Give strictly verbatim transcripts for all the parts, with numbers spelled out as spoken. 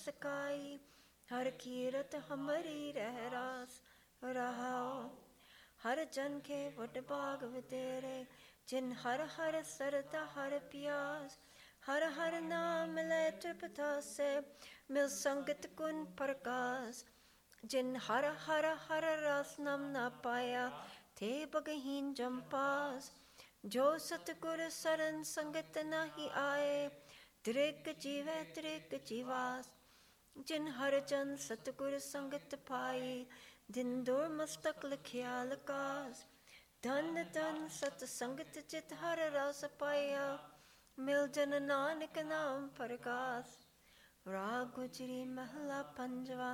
सकाई, हर कीरत हमारी रह रास रहाओ। हर जन के वड भाग वतेरे, जिन हर हर सरदा हर प्यास। हर हर नाम ले तृप्त से, मिल संगत गुण प्रकाश। जिन हर हर हर रस नाम ना पाया, थे भगहीन जम पास। जो सतगुर सरन संगत नहीं आए, त्रिक जीवै त्रिक जीवास। जिन हर जन सतगुर संगत पाई, दिन दूर मस्तक लिखिया लकास। धन धन सत संगत चित हर रस पाया, मिल जन नानक नाम प्रकाश। राग गुजरी महला पंजवा।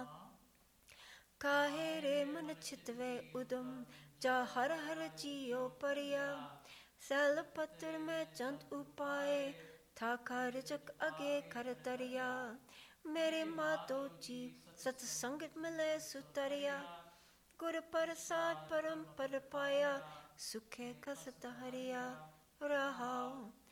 काहे रे मन चितवे उदम, जा हर हर जियो परिया। सैल पत्र में चंद उपाय, था कर जग अगे कर तरिया। मेरे मातो जी सतसंग मिले सुतरिया, गुर प्रसाद परम पद पाया। सुखे कसत हरिया रहाओ।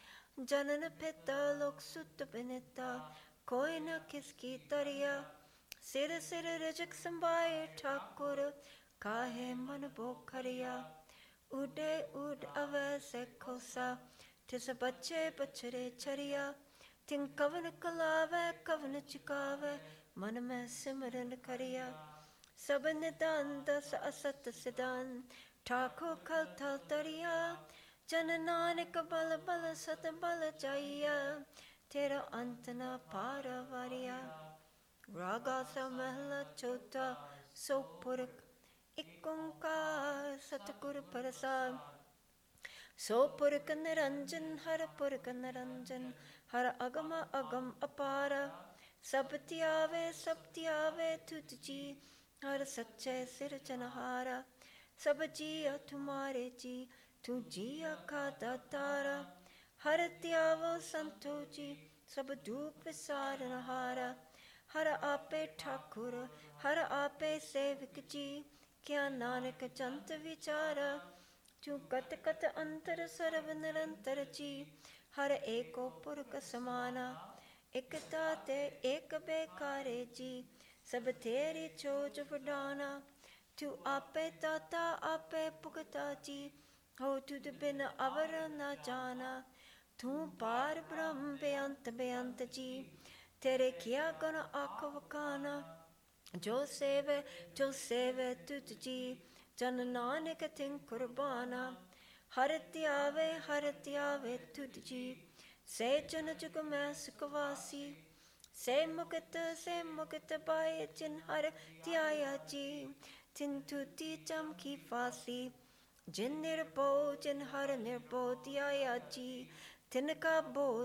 जनन पिता लोक सुत बिनिता, कोई न किसकी तरिया। सिर सिर रजक संभाए ठाकुर, काहे मन बोखरिया। उडे उड अवैसे खोसा, तिस बच्चे बछरे छरिया। तिन कवन कलावे कवन चुकावे, मन में सिमरन करिया। सब निदान दस असत सिदान, ठाकुर खल थल तरिया। जन नानक बल बल सत बल जाइया, तेरा अंत न पार वारिया। रागा सा महला चौथा। सो पुरख एक ओंकार सतगुर प्रसाद। सो पुरख निरंजन हर पुरख निरंजन, हर अगम अगम अपार। सब त्यावे सब त्यावे तुझ जी, हर सच्चे सिरजनहारा। सब जिया तुम्हारे जी, तू जिया का दातारा। हर त्यावो संतो जी, सब दुख विसारनहारा। हर आपे ठाकुर हर आपे सेवक जी, क्या नानक जंत विचारा। तू कत कत अंतर सर्व निरंतर जी, हर एको पुरख समाना। एक दाते एक बेकारे जी, सब तेरी चोज वडाना। तू आपे दाता आपे भुगता जी, हो तुद बिन अवर न जाना। तू पार ब्रह्म बेअंत बेअंत जी, तेरे किया गुण आख वखाना। जो सेवे जो सेवे तुझ जी, जन नानक तिन कुर्बाना। हर त्यावे हर त्यावे तुझ जी, से जन जुग मैं सुखवासी। से मुक्त से मुक्त पाए जिन हर त्याया जी, तिन तुति चमकी फांसी। जिन निर्भो जिन हर निर्भो त्याया जी, तिनका बो